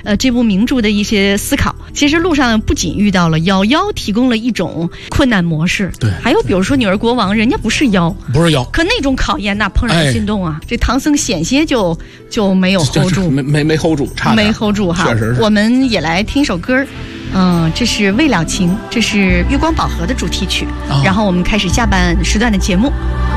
这部名著的一些思考。其实路上不仅遇到了妖，妖提供了一种困难模式， 对， 还有比如说女儿国王，人家不是妖，可那种考验那怦然心动啊！这唐僧险些就没有 hold 住， 没 hold 住，差点没 hold 住哈。 确实是。 我们也来听首歌，这是《未了情》，这是《月光宝盒》的主题曲。然后我们开始下半时段的节目。